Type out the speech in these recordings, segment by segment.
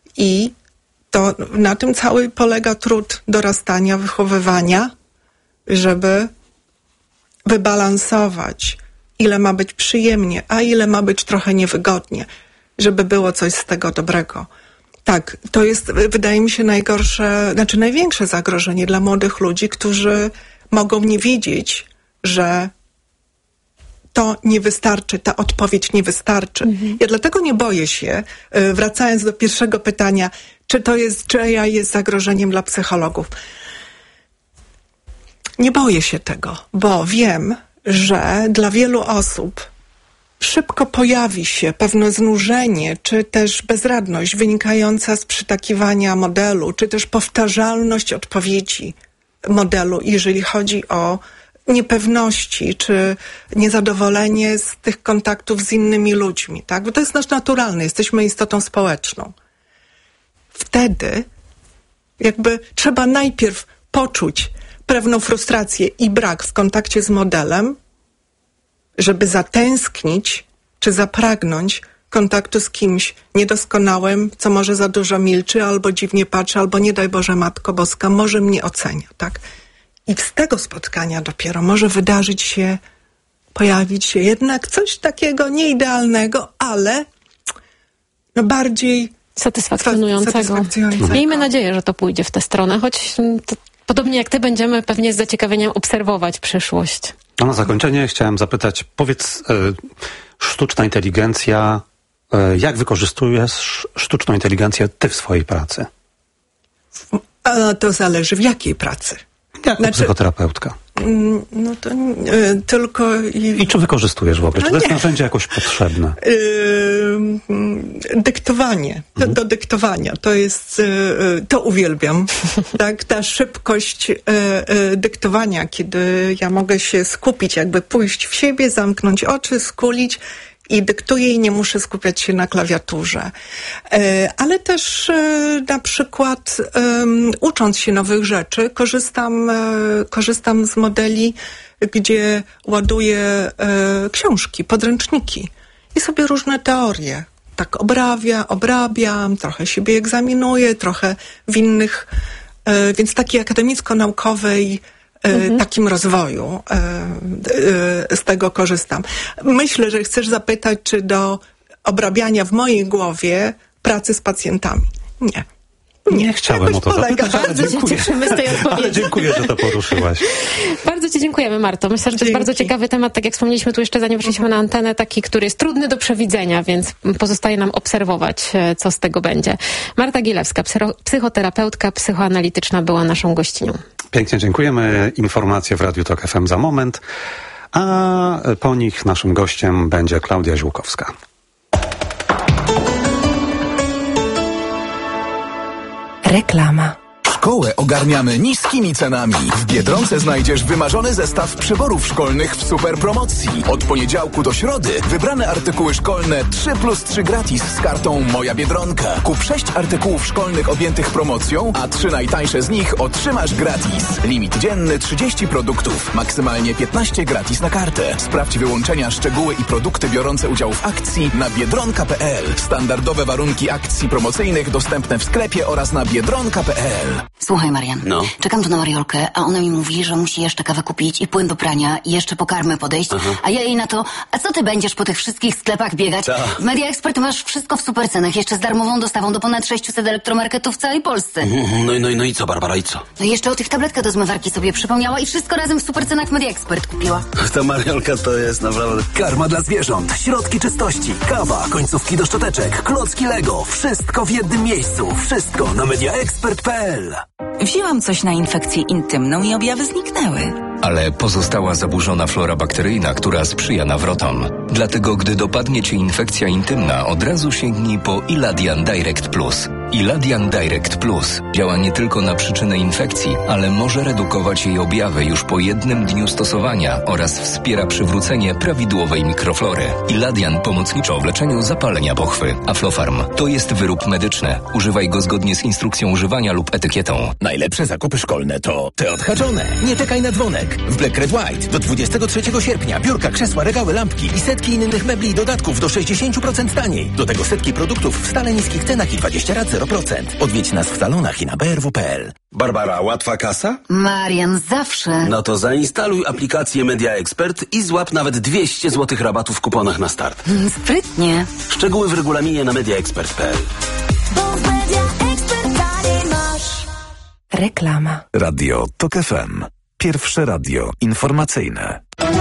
I to na tym cały polega trud dorastania, wychowywania, żeby wybalansować, ile ma być przyjemnie, a ile ma być trochę niewygodnie, żeby było coś z tego dobrego. Tak, to jest, wydaje mi się, największe zagrożenie dla młodych ludzi, którzy mogą nie wiedzieć, że to nie wystarczy, ta odpowiedź nie wystarczy. Ja dlatego nie boję się, wracając do pierwszego pytania, czy AI jest zagrożeniem dla psychologów. Nie boję się tego, bo wiem, że dla wielu osób szybko pojawi się pewne znużenie, czy też bezradność wynikająca z przytakiwania modelu, czy też powtarzalność odpowiedzi modelu, jeżeli chodzi o niepewności, czy niezadowolenie z tych kontaktów z innymi ludźmi, tak? Bo to jest nasz naturalny, jesteśmy istotą społeczną. Wtedy jakby trzeba najpierw poczuć pewną frustrację i brak w kontakcie z modelem, żeby zatęsknić, czy zapragnąć kontaktu z kimś niedoskonałym, co może za dużo milczy, albo dziwnie patrzy, albo nie daj Boże Matko Boska, może mnie ocenia, tak? I z tego spotkania dopiero może pojawić się jednak coś takiego nieidealnego, ale bardziej satysfakcjonującego. Miejmy nadzieję, że to pójdzie w tę stronę, choć podobnie jak ty będziemy pewnie z zaciekawieniem obserwować przyszłość. A na zakończenie chciałem zapytać, powiedz, sztuczna inteligencja, jak wykorzystujesz sztuczną inteligencję ty w swojej pracy? To zależy w jakiej pracy. Jako psychoterapeutka. No to tylko... I czy wykorzystujesz w ogóle? Czy to jest narzędzie jakoś potrzebne? Dyktowanie. Do dyktowania. To jest... To uwielbiam. Tak? Ta szybkość dyktowania, kiedy ja mogę się skupić, jakby pójść w siebie, zamknąć oczy, skulić i dyktuję i nie muszę skupiać się na klawiaturze. Ale też na przykład ucząc się nowych rzeczy, korzystam z modeli, gdzie ładuję książki, podręczniki i sobie różne teorie. Tak obrabiam, trochę siebie egzaminuję, trochę w innych, więc takiej akademicko-naukowej takim rozwoju z tego korzystam. Myślę, że chcesz zapytać, czy do obrabiania w mojej głowie pracy z pacjentami. Nie chciałem o to zapytać, bardzo się cieszymy z tej odpowiedzi. Ale dziękuję, że to poruszyłaś. Bardzo ci dziękujemy, Marto. Myślę, że to jest bardzo ciekawy temat, tak jak wspomnieliśmy tu jeszcze zanim weszliśmy na antenę, taki, który jest trudny do przewidzenia, więc pozostaje nam obserwować, co z tego będzie. Marta Gilewska, psychoterapeutka, psychoanalityczna była naszą gościnią. Pięknie dziękujemy. Informacje w Radiu Tok FM za moment, a po nich naszym gościem będzie Klaudia Ziółkowska. Reklama. Szkołę ogarniamy niskimi cenami. W Biedronce znajdziesz wymarzony zestaw przyborów szkolnych w super promocji. Od poniedziałku do środy wybrane artykuły szkolne 3+3 gratis z kartą Moja Biedronka. Kup 6 artykułów szkolnych objętych promocją, a 3 najtańsze z nich otrzymasz gratis. Limit dzienny 30 produktów, maksymalnie 15 gratis na kartę. Sprawdź wyłączenia, szczegóły i produkty biorące udział w akcji na biedronka.pl. Standardowe warunki akcji promocyjnych dostępne w sklepie oraz na biedronka.pl. Słuchaj, Marian, czekam tu na Mariolkę, a ona mi mówi, że musi jeszcze kawę kupić i płyn do prania i jeszcze po karmę podejść, a ja jej na to, a co ty będziesz po tych wszystkich sklepach biegać? W Media Expert masz wszystko w super cenach, jeszcze z darmową dostawą do ponad 600 elektromarketów w całej Polsce. No i co, Barbara, i co? No i jeszcze o tych tabletkach do zmywarki sobie przypomniała i wszystko razem w super cenach w Media Expert kupiła. Ta Mariolka to jest naprawdę... Karma dla zwierząt, środki czystości, kawa, końcówki do szczoteczek, klocki Lego, wszystko w jednym miejscu, wszystko na mediaexpert.pl. Wzięłam coś na infekcję intymną i objawy zniknęły. Ale pozostała zaburzona flora bakteryjna, która sprzyja nawrotom. Dlatego, gdy dopadnie cię infekcja intymna, od razu sięgnij po Iladian Direct Plus. Iladian Direct Plus działa nie tylko na przyczynę infekcji, ale może redukować jej objawy już po 1 dniu stosowania oraz wspiera przywrócenie prawidłowej mikroflory. Iladian pomocniczo w leczeniu zapalenia pochwy. Aflofarm to jest wyrób medyczny. Używaj go zgodnie z instrukcją używania lub etykietą. Najlepsze zakupy szkolne to te odhaczone. Nie czekaj na dzwonek. W Black Red White do 23 sierpnia biurka, krzesła, regały, lampki i setki innych mebli i dodatków do 60% taniej. Do tego setki produktów w stale niskich cenach i 20 rat 0%. Odwiedź nas w salonach i na brw.pl. Barbara, łatwa kasa? Marian, zawsze. No to zainstaluj aplikację Media Expert i złap nawet 200 zł rabatu w kuponach na start. Sprytnie. Szczegóły w regulaminie na mediaexpert.pl. Reklama. Radio TOK FM. Pierwsze radio informacyjne.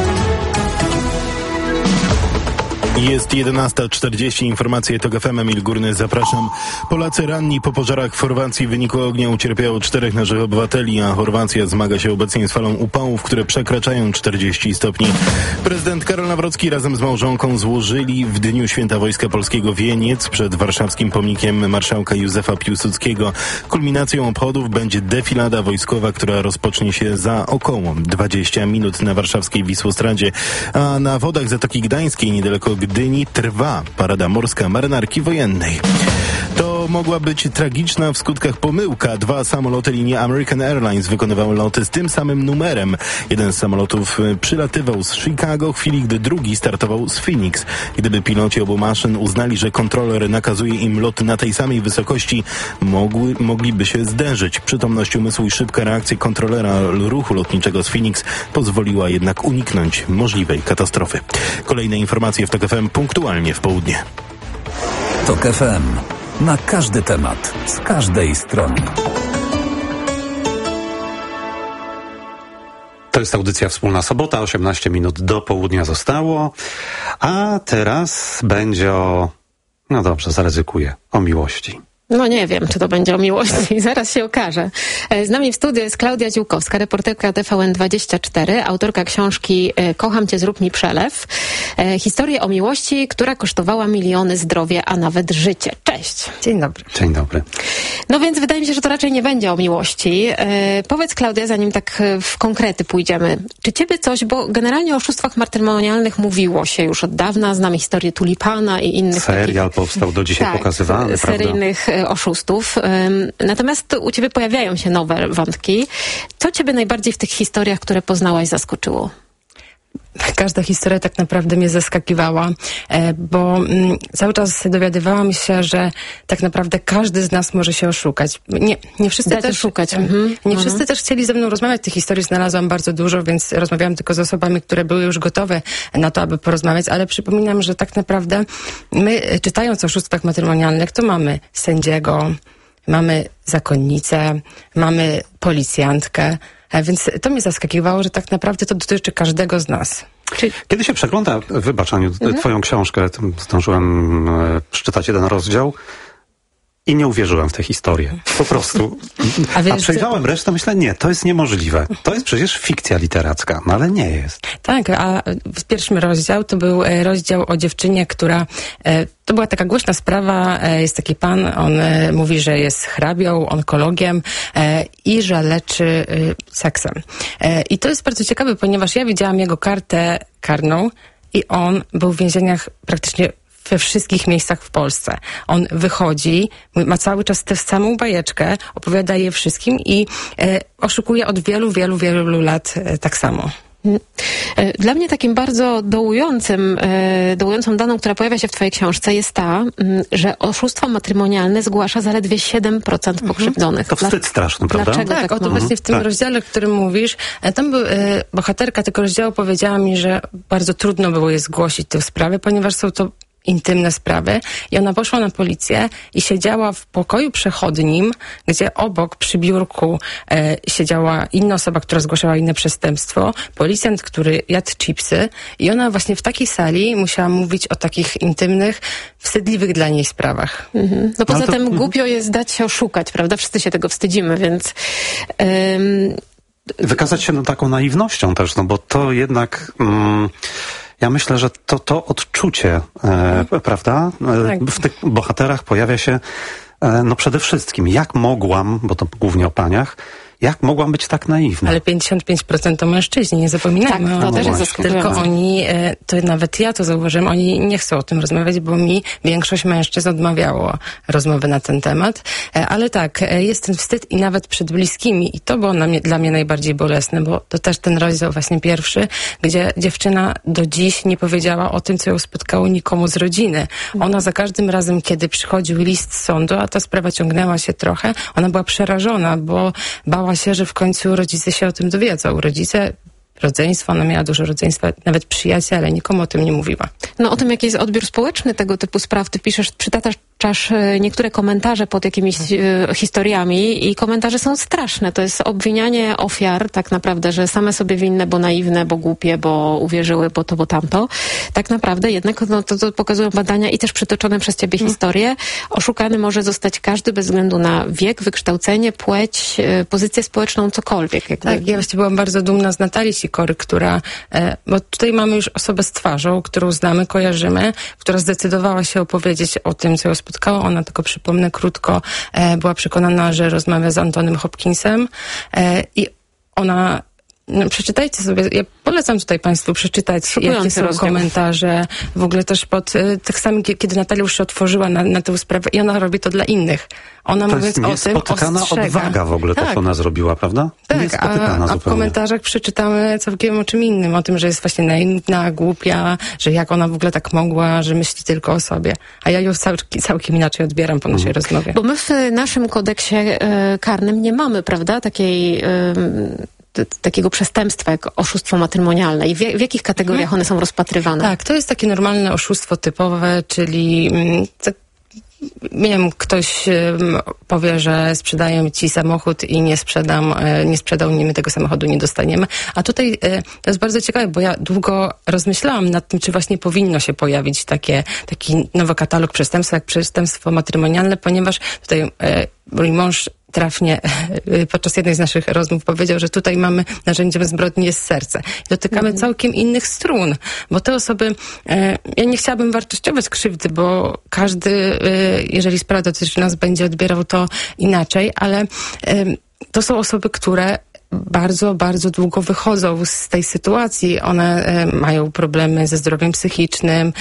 Jest 11:40, informacje TOK FM, Emil Górny, zapraszam. Polacy ranni po pożarach w Chorwacji w wyniku ognia ucierpiało 4 naszych obywateli, a Chorwacja zmaga się obecnie z falą upałów, które przekraczają 40 stopni. Prezydent Karol Nawrocki razem z małżonką złożyli w Dniu Święta Wojska Polskiego wieniec przed warszawskim pomnikiem marszałka Józefa Piłsudskiego. Kulminacją obchodów będzie defilada wojskowa, która rozpocznie się za około 20 minut na warszawskiej Wisłostradzie, a na wodach Zatoki Gdańskiej niedaleko Gdyni trwa parada morska marynarki wojennej. To mogła być tragiczna w skutkach pomyłka. 2 samoloty linii American Airlines wykonywały loty z tym samym numerem. Jeden z samolotów przylatywał z Chicago w chwili, gdy drugi startował z Phoenix. Gdyby piloci obu maszyn uznali, że kontroler nakazuje im lot na tej samej wysokości, mogliby się zderzyć. Przytomność umysłu i szybka reakcja kontrolera ruchu lotniczego z Phoenix pozwoliła jednak uniknąć możliwej katastrofy. Kolejne informacje w TOK FM punktualnie w południe. TOK FM. Na każdy temat, z każdej strony. To jest audycja Wspólna Sobota, 18 minut do południa zostało, a teraz będzie no dobrze, zaryzykuję, o miłości. No nie wiem, czy to będzie o miłości. Zaraz się okaże. Z nami w studiu jest Klaudia Dziółkowska, reporterka TVN24, autorka książki Kocham cię, zrób mi przelew. Historię o miłości, która kosztowała miliony, zdrowie, a nawet życie. Cześć. Dzień dobry. Dzień dobry. No więc wydaje mi się, że to raczej nie będzie o miłości. Powiedz, Klaudia, zanim tak w konkrety pójdziemy, czy ciebie coś, bo generalnie o oszustwach matrymonialnych mówiło się już od dawna, znamy historię Tulipana i innych serial takich, powstał do dzisiaj pokazywany, seryjnych oszustów. Natomiast u ciebie pojawiają się nowe wątki. Co ciebie najbardziej w tych historiach, które poznałaś, zaskoczyło? Każda historia tak naprawdę mnie zaskakiwała, bo cały czas dowiadywałam się, że tak naprawdę każdy z nas może się oszukać. Nie wszyscy też szukać. Wszyscy też chcieli ze mną rozmawiać. Tych historii znalazłam bardzo dużo, więc rozmawiałam tylko z osobami, które były już gotowe na to, aby porozmawiać, ale przypominam, że tak naprawdę my, czytając o oszustwach matrymonialnych, to mamy sędziego, mamy zakonnicę, mamy policjantkę, więc to mnie zaskakiwało, że tak naprawdę to dotyczy każdego z nas. Kiedy się przegląda, wybacz Aniu, twoją książkę, zdążyłem przeczytać jeden rozdział i nie uwierzyłem w tę historię. Po prostu. A przejrzałem resztę, myślę, nie, to jest niemożliwe. To jest przecież fikcja literacka, no ale nie jest. Tak, a w pierwszym rozdział to był rozdział o dziewczynie, która... To była taka głośna sprawa, jest taki pan, on mówi, że jest hrabią, onkologiem i że leczy seksem. I to jest bardzo ciekawe, ponieważ ja widziałam jego kartę karną i on był w więzieniach praktycznie we wszystkich miejscach w Polsce. On wychodzi, ma cały czas tę samą bajeczkę, opowiada je wszystkim i oszukuje od wielu lat tak samo. Dla mnie takim bardzo dołującą daną, która pojawia się w twojej książce, jest ta, że oszustwa matrymonialne zgłasza zaledwie 7% pokrzywdzonych. To wstyd straszny, prawda? Dlaczego? Tak, oto właśnie w tym rozdziale, o którym mówisz, tam bohaterka tego rozdziału powiedziała mi, że bardzo trudno było je zgłosić tę sprawę, ponieważ są to intymne sprawy i ona poszła na policję i siedziała w pokoju przechodnim, gdzie obok przy biurku siedziała inna osoba, która zgłaszała inne przestępstwo, policjant, który jadł chipsy i ona właśnie w takiej sali musiała mówić o takich intymnych, wstydliwych dla niej sprawach. No poza tym głupio jest dać się oszukać, prawda? Wszyscy się tego wstydzimy, więc... Wykazać się taką naiwnością też, no bo to jednak... Ja myślę, że to odczucie, prawda, w tych bohaterach pojawia się, no przede wszystkim, jak mogłam, bo to głównie o paniach, Jak mogłam być tak naiwna? Ale 55% to mężczyźni, nie zapominajmy. Tak, to też jest zaskakujące. Tylko oni, to nawet ja to zauważyłem, oni nie chcą o tym rozmawiać, bo mi większość mężczyzn odmawiało rozmowy na ten temat. Ale tak, jest ten wstyd i nawet przed bliskimi. I to było dla mnie najbardziej bolesne, bo to też ten rozdział właśnie pierwszy, gdzie dziewczyna do dziś nie powiedziała o tym, co ją spotkało nikomu z rodziny. Ona za każdym razem, kiedy przychodził list z sądu, a ta sprawa ciągnęła się trochę, ona była przerażona, bo bała się, że w końcu rodzice się o tym dowiedzą. Rodzeństwo, ona miała dużo rodzeństwa, nawet przyjaciele, nikomu o tym nie mówiła. No o tym, jaki jest odbiór społeczny tego typu spraw, ty przytaczasz niektóre komentarze pod jakimiś historiami i komentarze są straszne. To jest obwinianie ofiar tak naprawdę, że same sobie winne, bo naiwne, bo głupie, bo uwierzyły, bo to, bo tamto. Tak naprawdę jednak to pokazują badania i też przytoczone przez ciebie historie. Oszukany może zostać każdy bez względu na wiek, wykształcenie, płeć, pozycję społeczną, cokolwiek. Tak, ja właściwie byłam bardzo dumna z Natalii Sikory, która, bo tutaj mamy już osobę z twarzą, którą znamy, kojarzymy, która zdecydowała się opowiedzieć o tym, co ją spotkało. Ona, tylko przypomnę krótko, była przekonana, że rozmawia z Antonym Hopkinsem i ona... No, przeczytajcie sobie, ja polecam tutaj Państwu przeczytać, jakie są komentarze, w ogóle też pod tekstami, kiedy Natalia już się otworzyła na tę sprawę i ona robi to dla innych. Ona to mówiąc jest o tym niespotykana odwaga w ogóle, tak. To co ona zrobiła, prawda? Tak, a w komentarzach przeczytamy całkiem o czym innym, o tym, że jest właśnie naiwna, głupia, że jak ona w ogóle tak mogła, że myśli tylko o sobie. A ja ją całkiem inaczej odbieram po naszej rozmowie. Bo my w naszym kodeksie karnym nie mamy, prawda, takiego przestępstwa jak oszustwo matrymonialne i w jakich kategoriach one są rozpatrywane? Tak, to jest takie normalne oszustwo typowe, czyli nie wiem, ktoś powie, że sprzedaję ci samochód i nie sprzedał mi, my tego samochodu nie dostaniemy. A tutaj to jest bardzo ciekawe, bo ja długo rozmyślałam nad tym, czy właśnie powinno się pojawić taki nowy katalog przestępstw, jak przestępstwo matrymonialne, ponieważ tutaj mój mąż trafnie podczas jednej z naszych rozmów powiedział, że tutaj mamy narzędziem zbrodni jest serce. Dotykamy całkiem innych strun, bo te osoby, ja nie chciałabym wartościować krzywdy, bo każdy, jeżeli sprawa dotyczy nas, będzie odbierał to inaczej, ale to są osoby, które bardzo, bardzo długo wychodzą z tej sytuacji. One mają problemy ze zdrowiem psychicznym,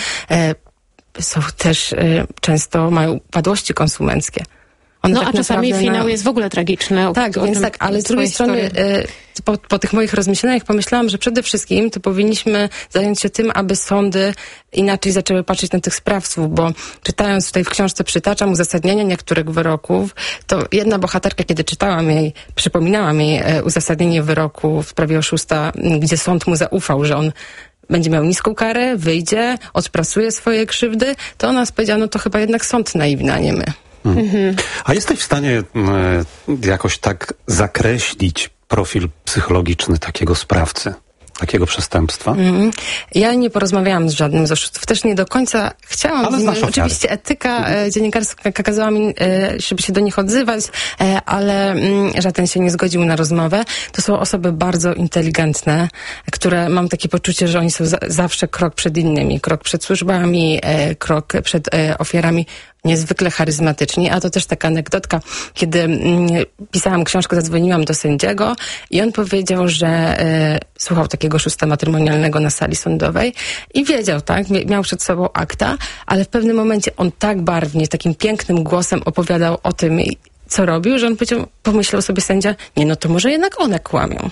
są też często mają upadłości konsumenckie. A czasami finał jest w ogóle tragiczny. Tak, więc tak, ale z drugiej strony po tych moich rozmyśleniach pomyślałam, że przede wszystkim to powinniśmy zająć się tym, aby sądy inaczej zaczęły patrzeć na tych sprawców, bo czytając tutaj w książce przytaczam uzasadnienia niektórych wyroków, to jedna bohaterka, kiedy przypominałam jej uzasadnienie wyroku w sprawie oszusta, gdzie sąd mu zaufał, że on będzie miał niską karę, wyjdzie, odpracuje swoje krzywdy, to ona powiedziała, no to chyba jednak sąd naiwny, a nie my. A jesteś w stanie jakoś tak zakreślić profil psychologiczny takiego sprawcy, takiego przestępstwa? Ja nie porozmawiałam z żadnym z oszustów. Też nie do końca chciałam. Oczywiście etyka dziennikarska kazała mi, żeby się do nich odzywać, ale żaden się nie zgodził na rozmowę. To są osoby bardzo inteligentne, które mam takie poczucie, że oni są zawsze krok przed innymi. Krok przed służbami, krok przed ofiarami. Niezwykle charyzmatyczni, a to też taka anegdotka. Kiedy pisałam książkę, zadzwoniłam do sędziego i on powiedział, że słuchał takiego oszusta matrymonialnego na sali sądowej i wiedział, tak, miał przed sobą akta, ale w pewnym momencie on tak barwnie, takim pięknym głosem opowiadał o tym, co robił, że on pomyślał sobie sędzia, to może jednak one kłamią.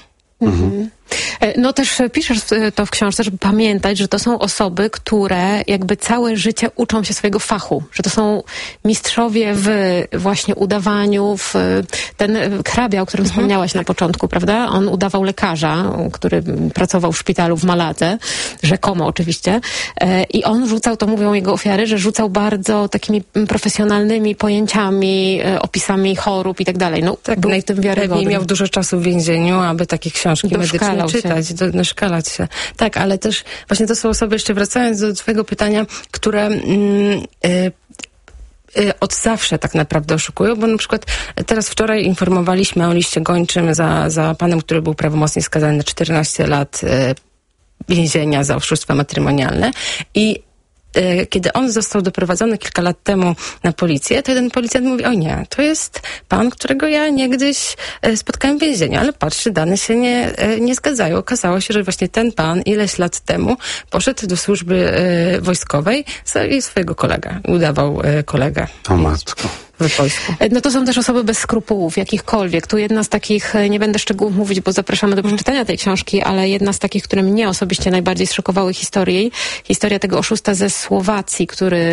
No też piszesz to w książce, żeby pamiętać, że to są osoby, które jakby całe życie uczą się swojego fachu, że to są mistrzowie w właśnie udawaniu, ten hrabia, o którym wspomniałaś na początku, prawda? On udawał lekarza, który pracował w szpitalu w Maladze, rzekomo oczywiście, i on rzucał, to mówią jego ofiary, że rzucał bardzo takimi profesjonalnymi pojęciami, opisami chorób i tak dalej. No, tak, był w tym wiarygodny. Miał dużo czasu w więzieniu, aby takie książki medyczne czytać, doszkalać się. Tak, ale też właśnie to są osoby, jeszcze wracając do twojego pytania, które od zawsze tak naprawdę oszukują, bo na przykład teraz wczoraj informowaliśmy o liście gończym za panem, który był prawomocnie skazany na 14 lat więzienia za oszustwa matrymonialne i kiedy on został doprowadzony kilka lat temu na policję, to jeden policjant mówi, o nie, to jest pan, którego ja niegdyś spotkałem w więzieniu, ale patrzcie, dane się nie zgadzają. Okazało się, że właśnie ten pan ileś lat temu poszedł do służby wojskowej i swojego kolegę, udawał kolegę. O matko. No to są też osoby bez skrupułów, jakichkolwiek. Tu jedna z takich, nie będę szczegółów mówić, bo zapraszamy do przeczytania tej książki, ale jedna z takich, które mnie osobiście najbardziej zszokowały historia tego oszusta ze Słowacji,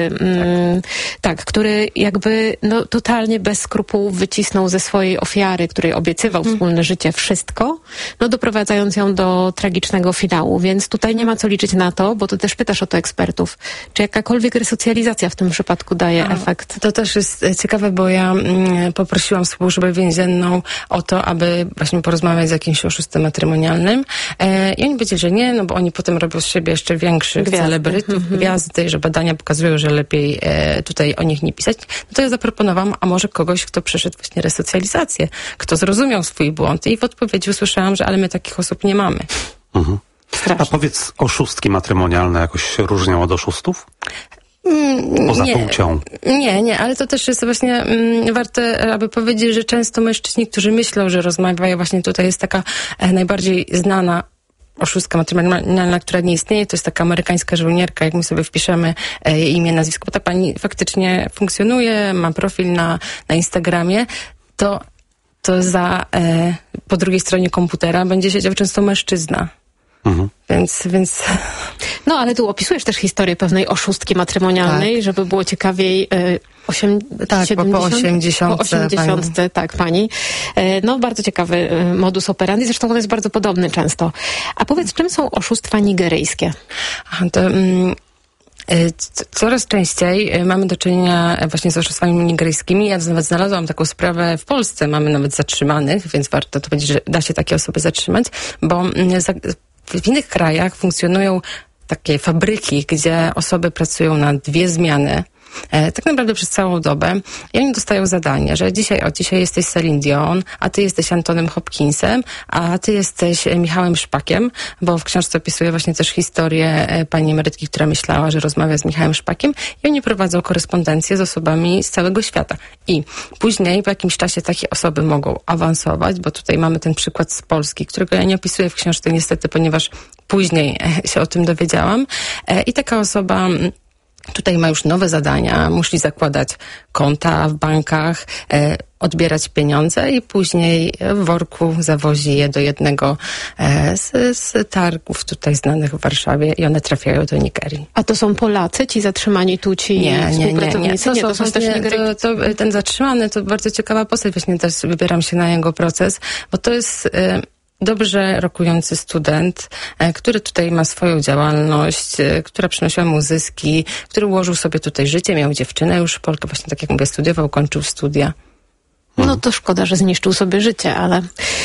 który jakby totalnie bez skrupułów wycisnął ze swojej ofiary, której obiecywał wspólne życie, wszystko, doprowadzając ją do tragicznego finału. Więc tutaj nie ma co liczyć na to, bo ty też pytasz o to ekspertów, czy jakakolwiek resocjalizacja w tym przypadku daje efekt. To też jest ciekawe, bo ja poprosiłam służbę więzienną o to, aby właśnie porozmawiać z jakimś oszustem matrymonialnym. I oni powiedzieli, że nie, bo oni potem robią z siebie jeszcze większych celebrytów, gwiazdy, że badania pokazują, że lepiej tutaj o nich nie pisać. No to ja zaproponowałam, a może kogoś, kto przeszedł właśnie resocjalizację, kto zrozumiał swój błąd. I w odpowiedzi usłyszałam, że ale my takich osób nie mamy. Mhm. A powiedz, oszustki matrymonialne jakoś się różnią od oszustów? Poza płcią. Nie, ale to też jest właśnie warte, aby powiedzieć, że często mężczyźni, którzy myślą, że rozmawiają, właśnie tutaj jest taka najbardziej znana oszustka matrymonialna, która nie istnieje, to jest taka amerykańska żołnierka, jak my sobie wpiszemy jej imię, nazwisko, bo ta pani faktycznie funkcjonuje, ma profil na Instagramie, to po drugiej stronie komputera będzie siedział często mężczyzna. Mhm. Więc... No, ale tu opisujesz też historię pewnej oszustki matrymonialnej, żeby było ciekawiej. Po 80. Tak, pani. No, bardzo ciekawy modus operandi, zresztą on jest bardzo podobny często. A powiedz, czym są oszustwa nigeryjskie? Coraz częściej mamy do czynienia właśnie z oszustwami nigeryjskimi. Ja nawet znalazłam taką sprawę w Polsce. Mamy nawet zatrzymanych, więc warto to powiedzieć, że da się takie osoby zatrzymać, bo w innych krajach funkcjonują takie fabryki, gdzie osoby pracują na 2 zmiany, tak naprawdę przez całą dobę i oni dostają zadanie, że dzisiaj jesteś Celine Dion, a ty jesteś Antonem Hopkinsem, a ty jesteś Michałem Szpakiem, bo w książce opisuję właśnie też historię pani emerytki, która myślała, że rozmawia z Michałem Szpakiem i oni prowadzą korespondencję z osobami z całego świata. I później po jakimś czasie takie osoby mogą awansować, bo tutaj mamy ten przykład z Polski, którego ja nie opisuję w książce niestety, ponieważ później się o tym dowiedziałam. I taka osoba tutaj ma już nowe zadania, musi zakładać konta w bankach, odbierać pieniądze i później w worku zawozi je do jednego z targów tutaj znanych w Warszawie i one trafiają do Nigerii. A to są Polacy, ci zatrzymani tu, ci współpracownicy? Nie. To są też Nigeryjczycy. Ten zatrzymany to bardzo ciekawa postać, właśnie też wybieram się na jego proces, bo to jest dobrze rokujący student, który tutaj ma swoją działalność, która przynosiła mu zyski, który ułożył sobie tutaj życie, miał dziewczynę już Polkę, właśnie tak jak mówię, studiował, kończył studia. No to szkoda, że zniszczył sobie życie, ale...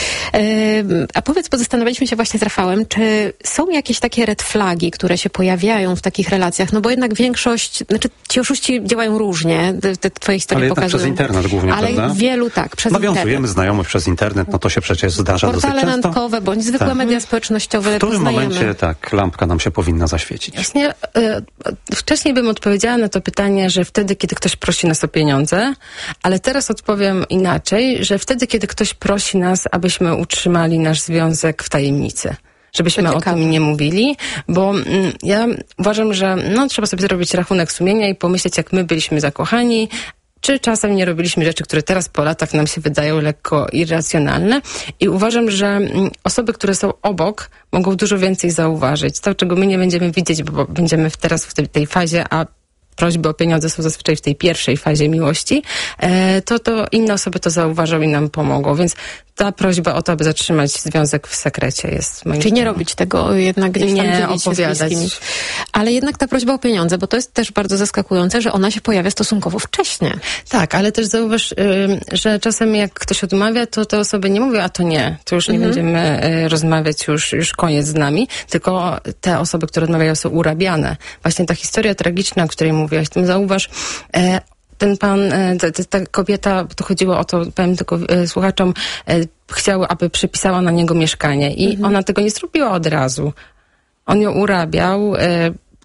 A powiedz, bo zastanawialiśmy się właśnie z Rafałem, czy są jakieś takie red flagi, które się pojawiają w takich relacjach? No bo jednak większość, ci oszuści działają różnie, te twoje historie pokazują. Ale jednak przez internet głównie, ale prawda? Wielu przez nawiązujemy znajomość przez internet, no to się przecież zdarza dosyć często. Portale randkowe, bądź zwykłe media społecznościowe. W którym momencie lampka nam się powinna zaświecić? Właśnie, wcześniej bym odpowiedziała na to pytanie, że wtedy, kiedy ktoś prosi nas o pieniądze, ale teraz odpowiem inaczej, że wtedy, kiedy ktoś prosi nas, abyśmy utrzymali nasz związek w tajemnicy. Żebyśmy o tym nie mówili, bo ja uważam, że trzeba sobie zrobić rachunek sumienia i pomyśleć, jak my byliśmy zakochani, czy czasem nie robiliśmy rzeczy, które teraz po latach nam się wydają lekko irracjonalne. I uważam, że osoby, które są obok, mogą dużo więcej zauważyć. To, czego my nie będziemy widzieć, bo będziemy teraz w tej fazie, a prośby o pieniądze są zazwyczaj w tej pierwszej fazie miłości, to inne osoby to zauważą i nam pomogą. Więc ta prośba o to, aby zatrzymać związek w sekrecie jest moim Czyli nie robić tego jednak gdzieś tam nie opowiadać. Ale jednak ta prośba o pieniądze, bo to jest też bardzo zaskakujące, że ona się pojawia stosunkowo wcześnie. Tak, ale też zauważ, że czasem jak ktoś odmawia, to te osoby nie mówią, a to nie, to już nie będziemy rozmawiać, już koniec z nami, tylko te osoby, które odmawiają, są urabiane. Właśnie ta historia tragiczna, o której mówiłaś, tym zauważ, ten pan, ta kobieta, to chodziło o to, powiem tylko słuchaczom, chciała, aby przepisała na niego mieszkanie i ona tego nie zrobiła od razu. On ją urabiał,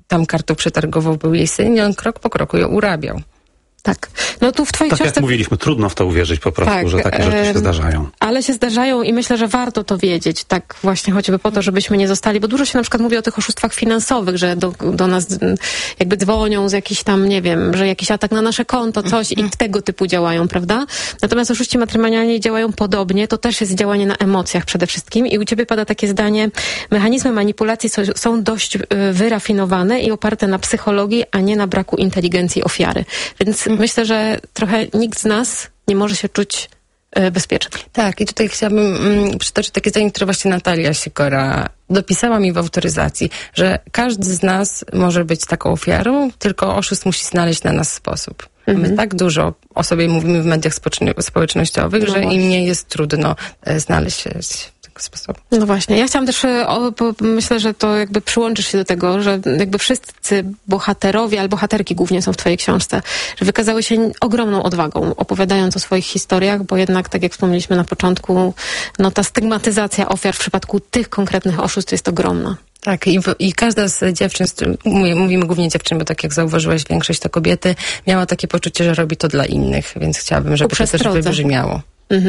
tam kartą przetargową był jej syn i on krok po kroku ją urabiał. Tak. No tu w twojej książce... jak mówiliśmy, trudno w to uwierzyć po prostu, że takie rzeczy się zdarzają. Ale się zdarzają i myślę, że warto to wiedzieć, tak właśnie choćby po to, żebyśmy nie zostali, bo dużo się na przykład mówi o tych oszustwach finansowych, że do nas jakby dzwonią z jakiś tam, nie wiem, że jakiś atak na nasze konto, coś i tego typu działają, prawda? Natomiast oszuści matrymonialni działają podobnie, to też jest działanie na emocjach przede wszystkim i u ciebie pada takie zdanie, mechanizmy manipulacji są dość wyrafinowane i oparte na psychologii, a nie na braku inteligencji ofiary. Więc myślę, że trochę nikt z nas nie może się czuć bezpieczny. Tak, i tutaj chciałabym przytoczyć takie zdanie, które właśnie Natalia Sikora dopisała mi w autoryzacji, że każdy z nas może być taką ofiarą, tylko oszust musi znaleźć na nas sposób. My tak dużo o sobie mówimy w mediach społecznościowych, że im nie jest trudno znaleźć się sposobu. No właśnie. Ja chciałam też, myślę, że to jakby przyłączysz się do tego, że jakby wszyscy bohaterowie, albo bohaterki głównie są w twojej książce, że wykazały się ogromną odwagą, opowiadając o swoich historiach, bo jednak, tak jak wspomnieliśmy na początku, no ta stygmatyzacja ofiar w przypadku tych konkretnych oszustw jest ogromna. Tak, i każda z dziewczyn, mówimy głównie dziewczyn, bo tak jak zauważyłaś, większość to kobiety, miała takie poczucie, że robi to dla innych, więc chciałabym, żeby to też wybrzmiało.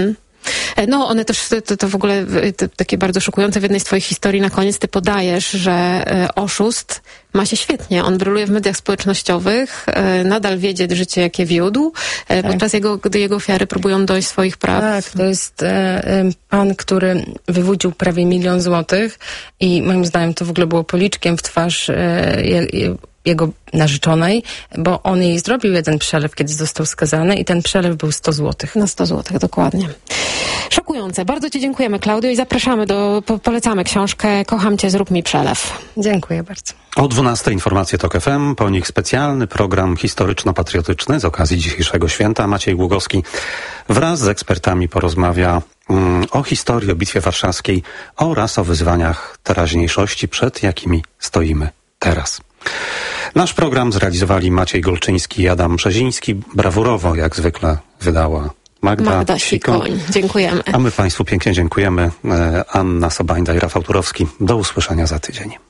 No, one też, to w ogóle takie bardzo szokujące w jednej z twoich historii na koniec, ty podajesz, że oszust ma się świetnie. On bryluje w mediach społecznościowych, nadal wiedzie życie, jakie wiódł, podczas gdy jego ofiary próbują dojść swoich praw. Tak, to jest pan, który wyłudził prawie 1 000 000 złotych i moim zdaniem to w ogóle było policzkiem w twarz jego narzeczonej, bo on jej zrobił jeden przelew, kiedy został skazany i ten przelew był 100 złotych. Na 100 złotych, dokładnie. Szokujące. Bardzo ci dziękujemy, Klaudio, i zapraszamy polecamy książkę Kocham cię, zrób mi przelew. Dziękuję bardzo. O 12 informacje TOK FM, po nich specjalny program historyczno-patriotyczny z okazji dzisiejszego święta. Maciej Głogowski wraz z ekspertami porozmawia o historii, o Bitwie Warszawskiej oraz o wyzwaniach teraźniejszości, przed jakimi stoimy teraz. Nasz program zrealizowali Maciej Golczyński i Adam Brzeziński. Brawurowo, jak zwykle, wydała Magda Sikoń. Dziękujemy. A my Państwu pięknie dziękujemy. Anna Sobańda i Rafał Turowski. Do usłyszenia za tydzień.